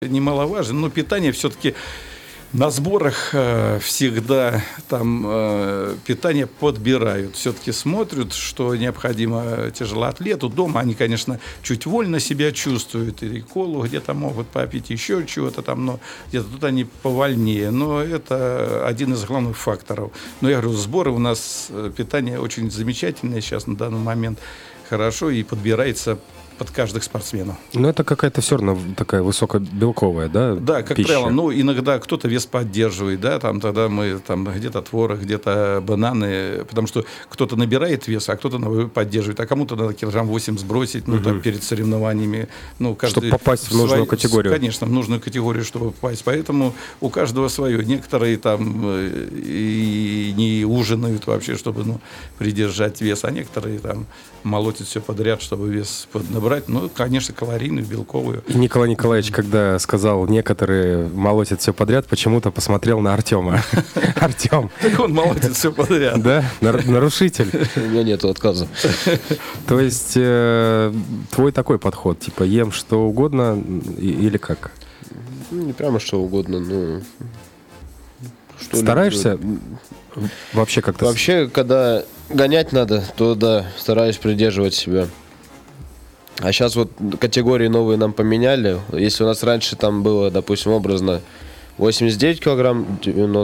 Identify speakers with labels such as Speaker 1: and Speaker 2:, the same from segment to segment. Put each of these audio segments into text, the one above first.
Speaker 1: немаловажен, но питание все-таки на сборах всегда там питание подбирают. Все-таки смотрят, что необходимо тяжелоатлету. Дома они, конечно, чуть вольно себя чувствуют. И колу где-то могут попить, еще чего-то там, но где-то тут они повольнее. Но это один из главных факторов. Но я говорю, сборы у нас, питание очень замечательное сейчас на данный момент. Хорошо и подбирается под каждых спортсменов.
Speaker 2: Но это какая-то все равно такая высокобелковая, да?
Speaker 1: Да, как
Speaker 2: пища.
Speaker 1: правило. Ну, иногда кто-то вес поддерживает, да, там тогда мы там где-то творог, где-то бананы, потому что кто-то набирает вес, а кто-то поддерживает, а кому-то надо килограмм 8 сбросить, ну, там, перед соревнованиями. Ну,
Speaker 2: чтобы попасть в нужную категорию.
Speaker 1: Конечно, в нужную категорию, чтобы попасть. Поэтому у каждого свое. Некоторые там и не ужинают вообще, чтобы придержать вес, а некоторые там молотят все подряд, чтобы вес набрать. Ну, конечно, калорийную, белковую.
Speaker 2: И Николай Николаевич, когда сказал, некоторые молотят все подряд, почему-то посмотрел на Артема. Артем.
Speaker 1: Так он молотит все подряд.
Speaker 2: Да? Нарушитель.
Speaker 3: У меня нету отказа.
Speaker 2: То есть твой такой подход, типа ем что угодно или как?
Speaker 3: Не прямо что угодно, но...
Speaker 2: Стараешься вообще как-то...
Speaker 3: Вообще, когда гонять надо, то да, стараюсь придерживать себя. А сейчас вот категории новые нам поменяли. Если у нас раньше там было, допустим, образно 89 килограмм,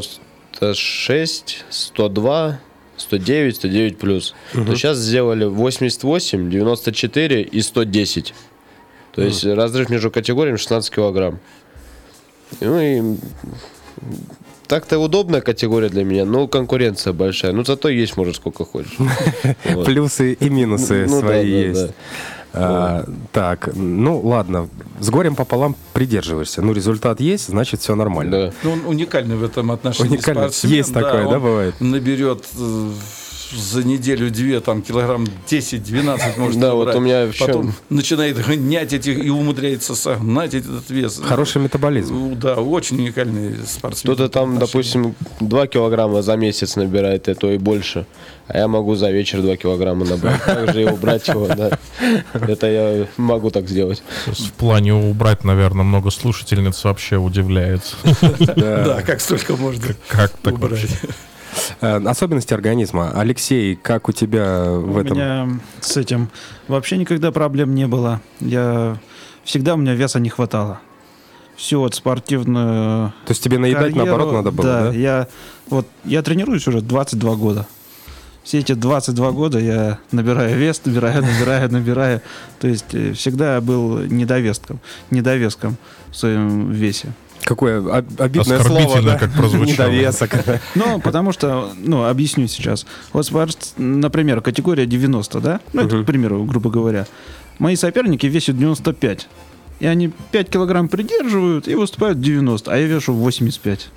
Speaker 3: 96, 102, 109, 109 плюс, то сейчас сделали 88, 94 и 110. То есть разрыв между категориями 16 килограмм. Ну и так-то удобная категория для меня, но конкуренция большая. Ну зато есть, может, сколько хочешь.
Speaker 2: Плюсы и минусы свои есть. Так, ну ладно, с горем пополам придерживаешься. Ну, результат есть, значит, все нормально.
Speaker 3: Да.
Speaker 1: Ну, он уникальный в этом отношении спортсмен.
Speaker 2: Есть такое, да, бывает?
Speaker 1: Наберет за неделю-две там килограмм 10-12 может
Speaker 3: да,
Speaker 1: набрать.
Speaker 3: Вот у меня
Speaker 1: потом начинает гонять этих и умудряется согнать этот вес.
Speaker 2: Хороший метаболизм.
Speaker 1: Да, очень уникальный спортсмен.
Speaker 3: Кто-то там, допустим, 2 килограмма за месяц набирает, то и больше. А я могу за вечер 2 килограмма набрать. Как же убрать его, да? Это я могу так сделать.
Speaker 4: В плане убрать, наверное, много слушательниц вообще удивляется.
Speaker 1: Да, как столько можно убрать.
Speaker 2: Особенности организма. Алексей, как у тебя в этом?
Speaker 5: У меня с этим вообще никогда проблем не было. Всегда у меня веса не хватало. Всю вот спортивную
Speaker 2: То есть тебе наедать,
Speaker 5: карьеру,
Speaker 2: наоборот, надо было, да?
Speaker 5: Я тренируюсь уже 22 года. Все эти 22 года я набираю вес, набираю. То есть всегда был недовеском в своем весе.
Speaker 2: Какое обидное слово, да?
Speaker 4: Как прозвучало.
Speaker 2: Недовесок.
Speaker 5: Ну, потому что, объясню сейчас. Вот, например, категория 90, да? Ну, это, к примеру, грубо говоря. Мои соперники весят 95. И они 5 килограмм придерживают и выступают 90, а я вешу 85.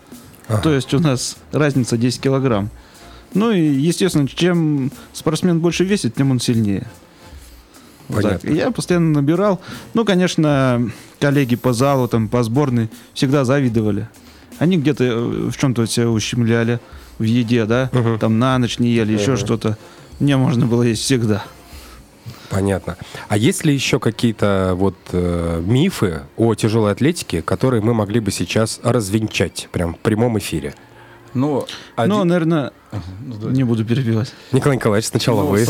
Speaker 5: То есть у нас разница 10 килограмм. Ну и, естественно, чем спортсмен больше весит, тем он сильнее.
Speaker 2: Понятно.
Speaker 5: Я постоянно набирал. Ну, конечно, коллеги по залу, там, по сборной всегда завидовали. Они где-то в чем-то себя ущемляли в еде, да? Там на ночь не ели, еще что-то. Мне можно было есть всегда.
Speaker 2: Понятно. А есть ли еще какие-то мифы о тяжелой атлетике, которые мы могли бы сейчас развенчать прям в прямом эфире?
Speaker 5: Наверное, не буду перебивать.
Speaker 2: Николай Николаевич, сначала вы.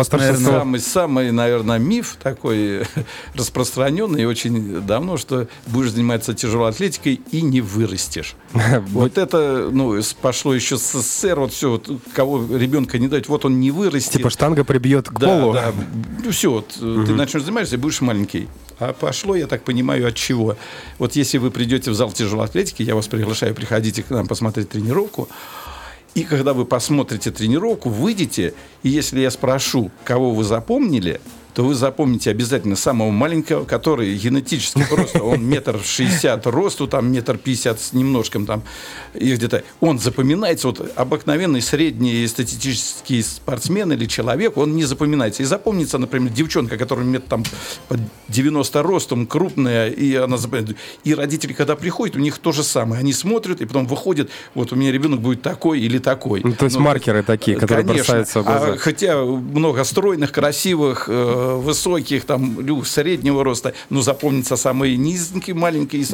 Speaker 1: Самый, наверное, миф такой распространенный и очень давно, что будешь заниматься тяжелой атлетикой и не вырастешь. Вот это, пошло еще с СССР, вот все, кого ребенка не дать, вот он не вырастет.
Speaker 2: Типа штанга прибьет к полу.
Speaker 1: Да, все, ты начнешь заниматься и будешь маленький. А пошло, я так понимаю, от чего. Вот если вы придете в зал тяжелой атлетики, я вас приглашаю, приходите к нам посмотреть тренировку. И когда вы посмотрите тренировку, выйдете, и если я спрошу, кого вы запомнили, то вы запомните обязательно самого маленького, который генетически просто, он 1,60 м росту, там 1,50 м с немножком там, и где-то, он запоминается, вот обыкновенный средний статистический спортсмен или человек, он не запоминается. И запомнится, например, девчонка, которая метр там под 90 ростом, крупная, и она запоминает. И родители, когда приходят, у них то же самое. Они смотрят, и потом выходят, вот у меня ребенок будет такой или такой.
Speaker 2: То есть маркеры такие, которые бросаются в глаза.
Speaker 1: Хотя много стройных, красивых, высоких, там, среднего роста, но запомнится самые низенькие, маленькие.